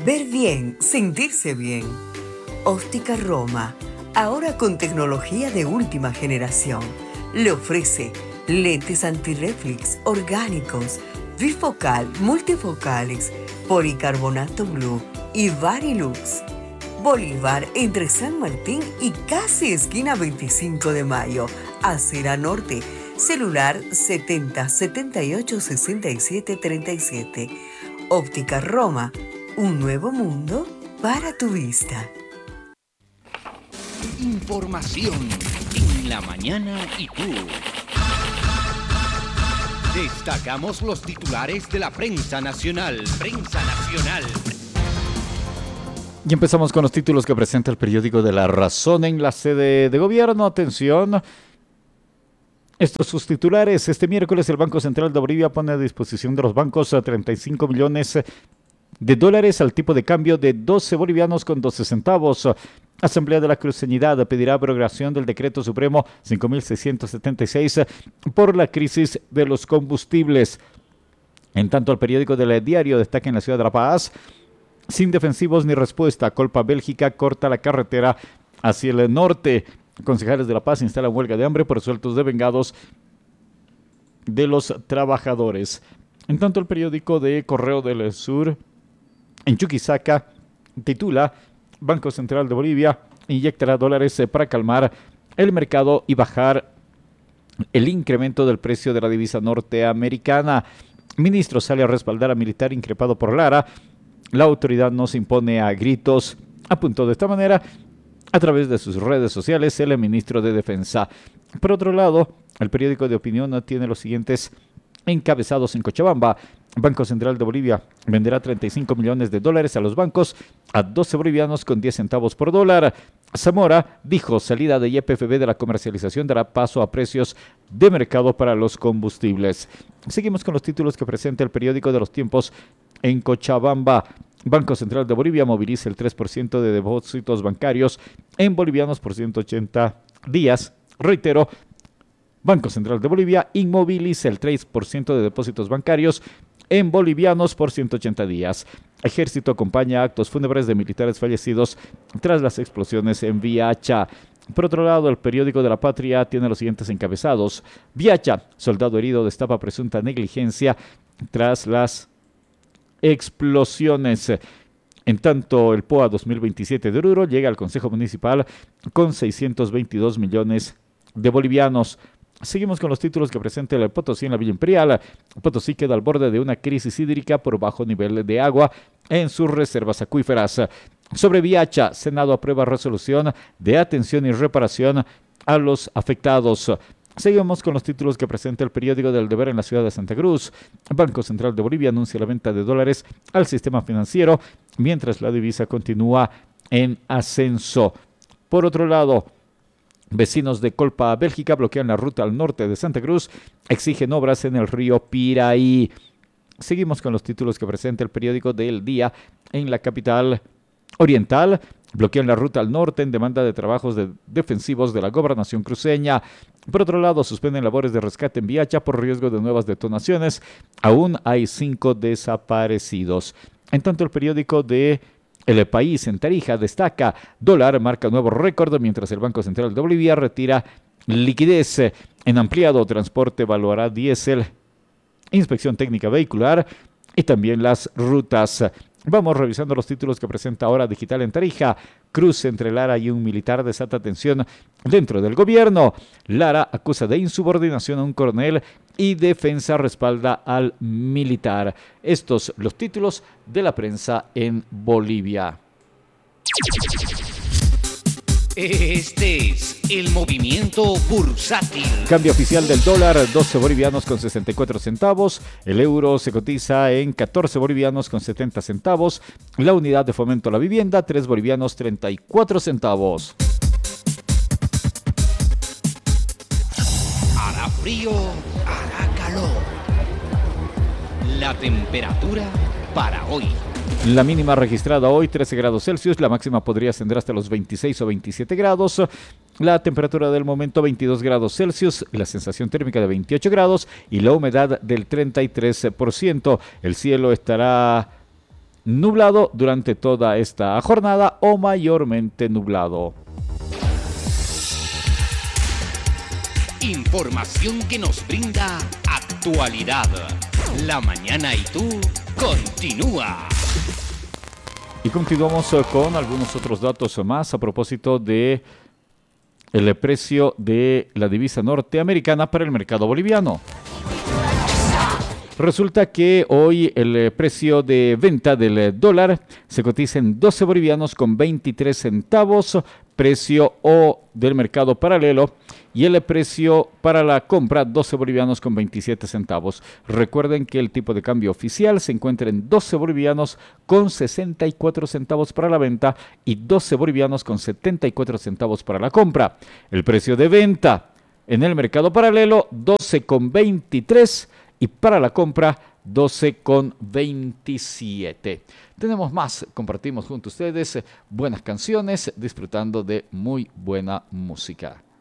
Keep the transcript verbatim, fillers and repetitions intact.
Ver bien, sentirse bien. Óptica Roma, ahora con tecnología de última generación. Le ofrece lentes antirreflex orgánicos, bifocal, multifocales, policarbonato blue y Varilux. Bolívar entre San Martín y casi esquina veinticinco de mayo, Acera Norte. Celular setenta setenta y ocho sesenta y siete treinta y siete. Óptica Roma, un nuevo mundo para tu vista. Información en la mañana y tú. Destacamos los titulares de la prensa nacional. Prensa nacional. Y empezamos con los títulos que presenta el periódico de La Razón en la sede de gobierno. Atención. Estos sus titulares. Este miércoles el Banco Central de Bolivia pone a disposición de los bancos a treinta y cinco millones de dólares al tipo de cambio de doce bolivianos con doce centavos. Asamblea de la Cruceñidad pedirá abrogación del decreto supremo cinco mil seiscientos setenta y seis por la crisis de los combustibles. En tanto, el periódico del Diario destaca en la ciudad de La Paz: sin defensivos ni respuesta, Colpa Bélgica corta la carretera hacia el norte. Concejales de La Paz instalan huelga de hambre por sueldos devengados de los trabajadores. En tanto, el periódico de Correo del Sur en Chuquisaca titula: Banco Central de Bolivia inyectará dólares para calmar el mercado y bajar el incremento del precio de la divisa norteamericana. Ministro sale a respaldar a militar increpado por Lara. La autoridad no se impone a gritos, apuntó de esta manera a través de sus redes sociales el ministro de Defensa. Por otro lado, el periódico de opinión tiene los siguientes encabezados en Cochabamba: Banco Central de Bolivia venderá treinta y cinco millones de dólares a los bancos a doce bolivianos con diez centavos por dólar. Zamora dijo: salida de Y P F B de la comercialización dará paso a precios de mercado para los combustibles. Seguimos con los títulos que presenta el periódico de Los Tiempos en Cochabamba. Banco Central de Bolivia moviliza el tres por ciento de depósitos bancarios en bolivianos por ciento ochenta días. Reitero, Banco Central de Bolivia inmoviliza el tres por ciento de depósitos bancarios en bolivianos por ciento ochenta días. Ejército acompaña actos fúnebres de militares fallecidos tras las explosiones en Viacha. Por otro lado, el periódico de La Patria tiene los siguientes encabezados: Viacha, soldado herido destapa presunta negligencia tras las explosiones. En tanto, el P O A dos mil veintisiete de Oruro llega al Consejo Municipal con seiscientos veintidós millones de bolivianos. Seguimos con los títulos que presenta el Potosí en la Villa Imperial. Potosí queda al borde de una crisis hídrica por bajo nivel de agua en sus reservas acuíferas. Sobre Viacha, Senado aprueba resolución de atención y reparación a los afectados. Seguimos con los títulos que presenta el periódico del Deber en la ciudad de Santa Cruz. Banco Central de Bolivia anuncia la venta de dólares al sistema financiero, mientras la divisa continúa en ascenso. Por otro lado, vecinos de Colpa Bélgica bloquean la ruta al norte de Santa Cruz, exigen obras en el río Piraí. Seguimos con los títulos que presenta el periódico del Día en la capital oriental. Bloquean la ruta al norte en demanda de trabajos de defensivos de la gobernación cruceña. Por otro lado, suspenden labores de rescate en Viacha por riesgo de nuevas detonaciones. Aún hay cinco desaparecidos. En tanto, el periódico de El País en Tarija destaca: dólar marca nuevo récord mientras el Banco Central de Bolivia retira liquidez. En ampliado, transporte evaluará diésel, inspección técnica vehicular y también las rutas. Vamos revisando los títulos que presenta Hora Digital en Tarija. Cruce entre Lara y un militar desata tensión dentro del gobierno. Lara acusa de insubordinación a un coronel y defensa respalda al militar. Estos los títulos de la prensa en Bolivia. Este es el movimiento bursátil. Cambio oficial del dólar, doce bolivianos con sesenta y cuatro centavos. El euro se cotiza en catorce bolivianos con setenta centavos. La unidad de fomento a la vivienda, tres bolivianos treinta y cuatro centavos. Hará frío, hará calor. La temperatura para hoy. La mínima registrada hoy, trece grados Celsius. La máxima podría ascender hasta los veintiséis o veintisiete grados. La temperatura del momento, veintidós grados Celsius. La sensación térmica de veintiocho grados y la humedad del treinta y tres por ciento. El cielo estará nublado durante toda esta jornada o mayormente nublado. Información que nos brinda actualidad. La mañana y tú continúa. Y continuamos con algunos otros datos más a propósito de el precio de la divisa norteamericana para el mercado boliviano. Resulta que hoy el precio de venta del dólar se cotiza en doce bolivianos con veintitrés centavos, precio O del mercado paralelo, y el precio para la compra doce bolivianos con veintisiete centavos. Recuerden que el tipo de cambio oficial se encuentra en doce bolivianos con sesenta y cuatro centavos para la venta y doce bolivianos con setenta y cuatro centavos para la compra. El precio de venta en el mercado paralelo doce con veintitrés y para la compra doce con veintisiete. Tenemos más, compartimos junto a ustedes buenas canciones, disfrutando de muy buena música.